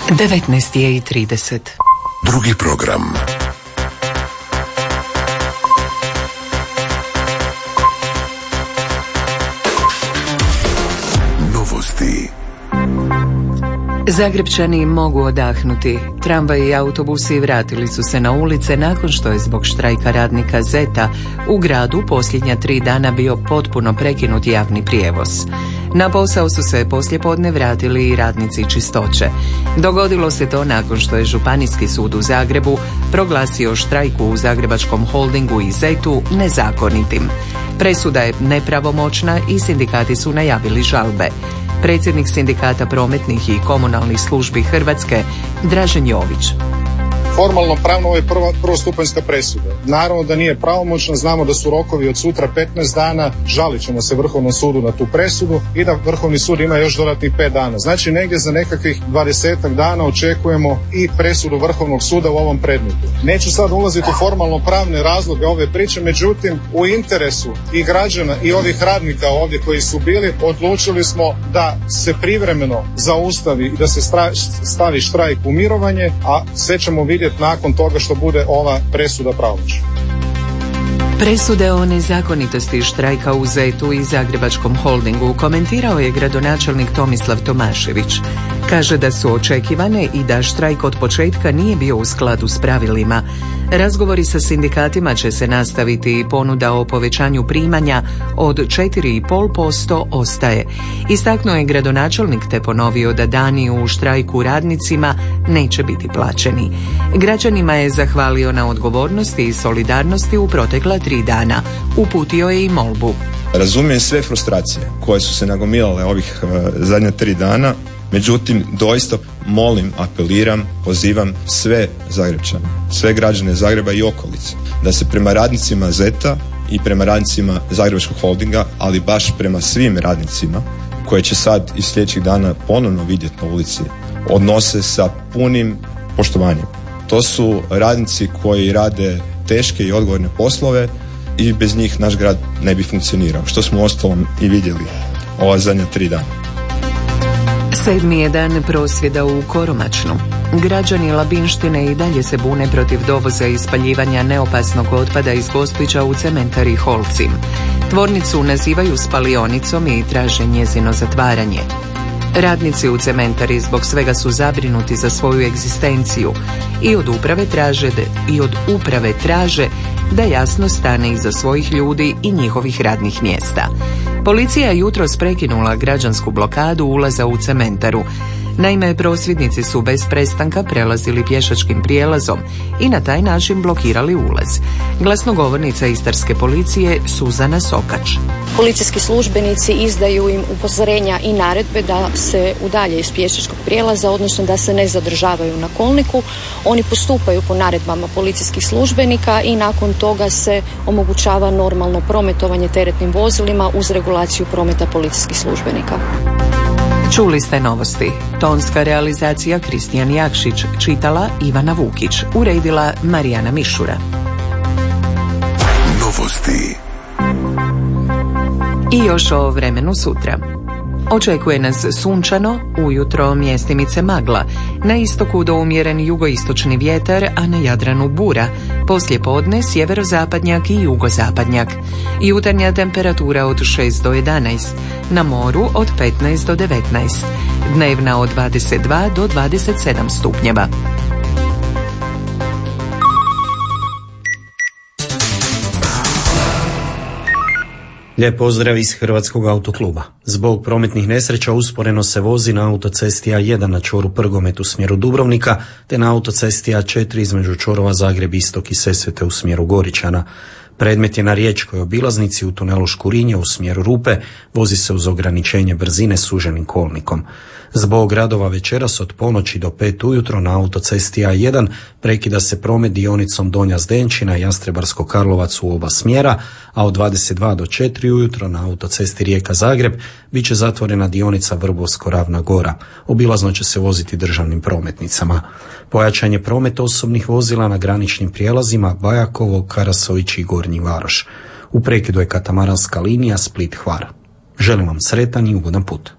19:30. Drugi program. Novosti. Zagrebčani mogu odahnuti. Tramvaj i autobusi vratili su se na ulice nakon što je zbog štrajka radnika ZET-a u gradu posljednja 3 dana bio potpuno prekinut javni prijevoz. Na posao su se poslijepodne vratili i radnici čistoće. Dogodilo se to nakon što je Županijski sud u Zagrebu proglasio štrajku u Zagrebačkom holdingu i ZET-u nezakonitim. Presuda je nepravomoćna i sindikati su najavili žalbe. Predsjednik sindikata prometnih i komunalnih službi Hrvatske, Dražen Jović. Formalno pravno ovo je prvostupanjska presuda. Naravno da nije pravomoćna, znamo da su rokovi od sutra 15 dana, žalit ćemo se Vrhovnom sudu na tu presudu i da Vrhovni sud ima još dodatnih 5 dana. Znači negdje za nekakvih 20 dana očekujemo i presudu Vrhovnog suda u ovom predmetu. Neću sad ulaziti u formalno pravne razloge ove priče, međutim u interesu i građana i ovih radnika ovdje koji su bili, odlučili smo da se privremeno zaustavi i da se stavi štrajk u mirovanje, a sve ćemo vidjeti nakon toga što bude ova presuda pravomoćna. Presude o nezakonitosti štrajka u ZET-u i Zagrebačkom holdingu komentirao je gradonačelnik Tomislav Tomašević. Kaže da su očekivane i da štrajk od početka nije bio u skladu s pravilima. Razgovori sa sindikatima će se nastaviti i ponuda o povećanju primanja od 4,5% ostaje. Istaknuo je gradonačelnik te ponovio da dani u štrajku radnicima neće biti plaćeni. Građanima je zahvalio na odgovornosti i solidarnosti u protekla 3 dana. Uputio je i molbu. Razumijem sve frustracije koje su se nagomilale ovih zadnja 3 dana. Međutim, doista molim, apeliram, pozivam sve Zagrebčane, sve građane Zagreba i okolice, da se prema radnicima ZET-a i prema radnicima Zagrebačkog holdinga, ali baš prema svim radnicima koje će sad iz sljedećih dana ponovno vidjeti na ulici, odnose sa punim poštovanjem. To su radnici koji rade teške i odgovorne poslove i bez njih naš grad ne bi funkcionirao, što smo uostalom i vidjeli ova zadnja 3 dana. 7. je dan prosvjeda u Koromačnu. Građani Labinštine i dalje se bune protiv dovoza i spaljivanja neopasnog otpada iz Gospića u cementari Holcim. Tvornicu nazivaju spalionicom i traže njezino zatvaranje. Radnici u cementari zbog svega su zabrinuti za svoju egzistenciju i od uprave traže da jasno stane iza svojih ljudi i njihovih radnih mjesta. Policija je jutros prekinula građansku blokadu ulaza u cementaru. Naime, prosvjednici su bez prestanka prelazili pješačkim prijelazom i na taj način blokirali ulaz. Glasnogovornica istarske policije Suzana Sokač. Policijski službenici izdaju im upozorenja i naredbe da se udalje iz pješačkog prijelaza, odnosno da se ne zadržavaju na kolniku. Oni postupaju po naredbama policijskih službenika i nakon toga se omogućava normalno prometovanje teretnim vozilima uz regulaciju prometa policijskih službenika. Čuli ste novosti. Tonska realizacija Kristijan Jakšić, čitala Ivana Vukić, uredila Marijana Mišura. Novosti. I još o vremenu sutra. Očekuje nas sunčano, ujutro mjestimice magla, na istoku do umjeren jugoistočni vjetar, a na Jadranu bura, poslijepodne sjeverozapadnjak i jugozapadnjak. Jutarnja temperatura od 6 do 11, na moru od 15 do 19, dnevna od 22 do 27 stupnjeva. Lijep pozdrav iz Hrvatskog autokluba. Zbog prometnih nesreća usporeno se vozi na autocesti A1 na čvoru Prgomet u smjeru Dubrovnika, te na autocesti A4 između čvorova Zagreb Istok i Sesvete u smjeru Goričana. Predmet je na riječkoj obilaznici u tunelu Škurinje u smjeru Rupe, vozi se uz ograničenje brzine suženim kolnikom. Zbog radova večeras od ponoći do 5 ujutro na autocesti A1 prekida se promet dionicom Donja Zdenčina i Jastrebarsko-Karlovac u oba smjera, a od 22 do 4 ujutro na autocesti Rijeka-Zagreb bit će zatvorena dionica Vrbovsko-Ravna Gora. Obilazno će se voziti državnim prometnicama. Pojačan je promet osobnih vozila na graničnim prijelazima Bajakovo, Karasović i Gornji Varoš. U prekidu je katamaranska linija Split-Hvar. Želim vam sretan i ugodan put.